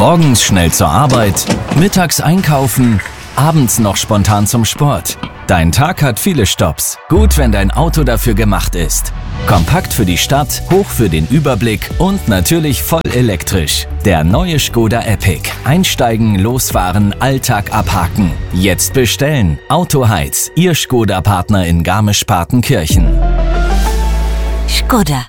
Morgens schnell zur Arbeit, mittags einkaufen, abends noch spontan zum Sport. Dein Tag hat viele Stopps. Gut, wenn dein Auto dafür gemacht ist. Kompakt für die Stadt, hoch für den Überblick und natürlich voll elektrisch. Der neue Škoda Epic. Einsteigen, losfahren, Alltag abhaken. Jetzt bestellen. Autoheiz, Ihr Škoda-Partner in Garmisch-Partenkirchen. Škoda.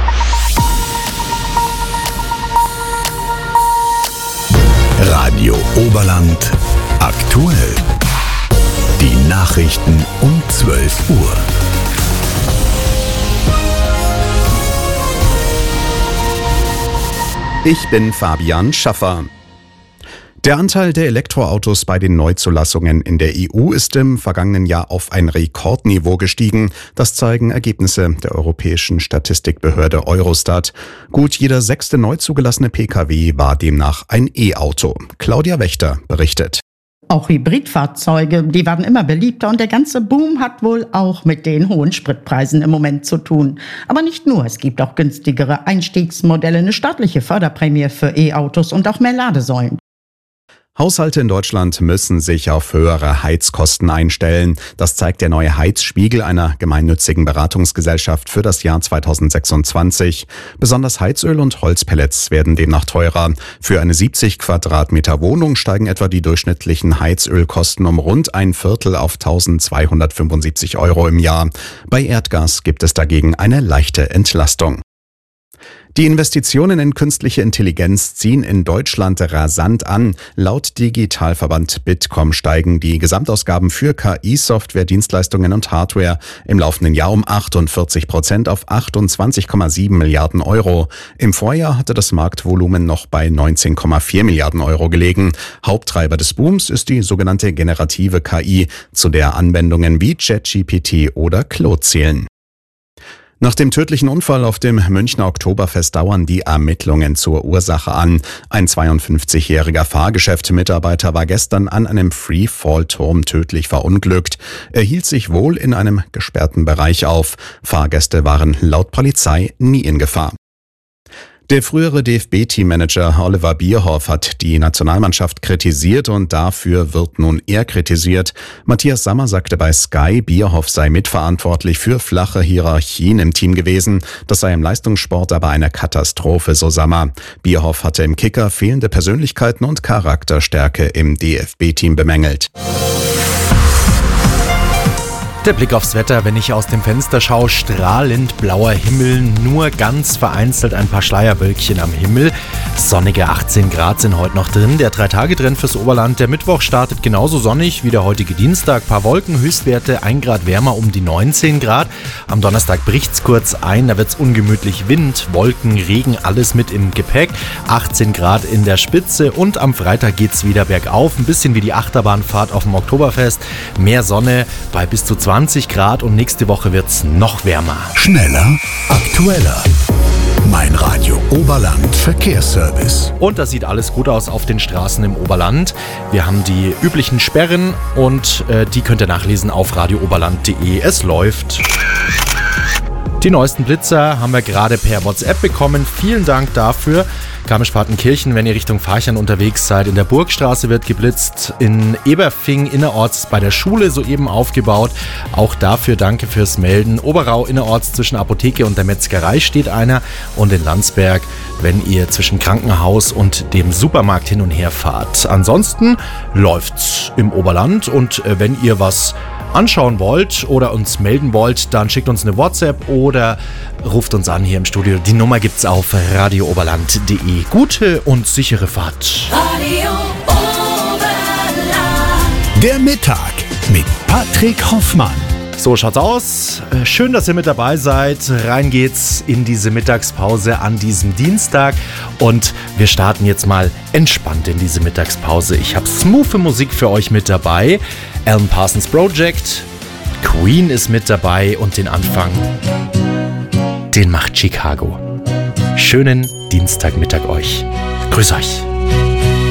Radio Oberland aktuell. Die Nachrichten um 12 Uhr. Ich bin Fabian Schaffer. Der Anteil der Elektroautos bei den Neuzulassungen in der EU ist im vergangenen Jahr auf ein Rekordniveau gestiegen. Das zeigen Ergebnisse der europäischen Statistikbehörde Eurostat. Gut jeder 6. neu zugelassene Pkw war demnach ein E-Auto. Claudia Wächter berichtet. Auch Hybridfahrzeuge, die werden immer beliebter und der ganze Boom hat wohl auch mit den hohen Spritpreisen im Moment zu tun. Aber nicht nur, es gibt auch günstigere Einstiegsmodelle, eine staatliche Förderprämie für E-Autos und auch mehr Ladesäulen. Haushalte in Deutschland müssen sich auf höhere Heizkosten einstellen. Das zeigt der neue Heizspiegel einer gemeinnützigen Beratungsgesellschaft für das Jahr 2026. Besonders Heizöl und Holzpellets werden demnach teurer. Für eine 70 Quadratmeter Wohnung steigen etwa die durchschnittlichen Heizölkosten um rund ein Viertel auf 1.275 € im Jahr. Bei Erdgas gibt es dagegen eine leichte Entlastung. Die Investitionen in künstliche Intelligenz ziehen in Deutschland rasant an. Laut Digitalverband Bitkom steigen die Gesamtausgaben für KI-Software, Dienstleistungen und Hardware im laufenden Jahr um 48% auf 28,7 Milliarden Euro. Im Vorjahr hatte das Marktvolumen noch bei 19,4 Milliarden Euro gelegen. Haupttreiber des Booms ist die sogenannte generative KI, zu der Anwendungen wie ChatGPT oder Claude zählen. Nach dem tödlichen Unfall auf dem Münchner Oktoberfest dauern die Ermittlungen zur Ursache an. Ein 52-jähriger Fahrgeschäftsmitarbeiter war gestern an einem Freefall-Turm tödlich verunglückt. Er hielt sich wohl in einem gesperrten Bereich auf. Fahrgäste waren laut Polizei nie in Gefahr. Der frühere DFB-Teammanager Oliver Bierhoff hat die Nationalmannschaft kritisiert und dafür wird nun er kritisiert. Matthias Sammer sagte bei Sky, Bierhoff sei mitverantwortlich für flache Hierarchien im Team gewesen. Das sei im Leistungssport aber eine Katastrophe, so Sammer. Bierhoff hatte im Kicker fehlende Persönlichkeiten und Charakterstärke im DFB-Team bemängelt. Der Blick aufs Wetter, wenn ich aus dem Fenster schaue, strahlend blauer Himmel, nur ganz vereinzelt ein paar Schleierwölkchen am Himmel. Sonnige 18 Grad sind heute noch drin. Der 3-Tage-Trend fürs Oberland. Der Mittwoch startet genauso sonnig wie der heutige Dienstag. Paar Wolken, Höchstwerte 1 Grad wärmer um die 19 Grad. Am Donnerstag bricht's kurz ein, da wird's ungemütlich. Wind, Wolken, Regen, alles mit im Gepäck. 18 Grad in der Spitze und am Freitag geht's wieder bergauf. Ein bisschen wie die Achterbahnfahrt auf dem Oktoberfest. Mehr Sonne bei bis zu 20 Grad und nächste Woche wird's noch wärmer. Schneller, aktueller. Mein Radio Oberland Verkehrsservice. Und das sieht alles gut aus auf den Straßen im Oberland. Wir haben die üblichen Sperren und die könnt ihr nachlesen auf radiooberland.de. Es läuft. Die neuesten Blitzer haben wir gerade per WhatsApp bekommen. Vielen Dank dafür. Garmisch-Partenkirchen, wenn ihr Richtung Farchern unterwegs seid. In der Burgstraße wird geblitzt. In Eberfing innerorts bei der Schule soeben aufgebaut. Auch dafür danke fürs Melden. Oberrau innerorts zwischen Apotheke und der Metzgerei steht einer. Und in Landsberg, wenn ihr zwischen Krankenhaus und dem Supermarkt hin und her fahrt. Ansonsten läuft's im Oberland. Und wenn ihr was anschauen wollt oder uns melden wollt, dann schickt uns eine WhatsApp oder ruft uns an hier im Studio. Die Nummer gibt's auf radiooberland.de. Gute und sichere Fahrt. Radio Oberland. Der Mittag mit Patrick Hoffmann. So schaut's aus. Schön, dass ihr mit dabei seid. Rein geht's in diese Mittagspause an diesem Dienstag. Und wir starten jetzt mal entspannt in diese Mittagspause. Ich habe smooth Musik für euch mit dabei. Alan Parsons Project, Queen ist mit dabei und den Anfang, den macht Chicago. Schönen Dienstagmittag euch. Grüß euch.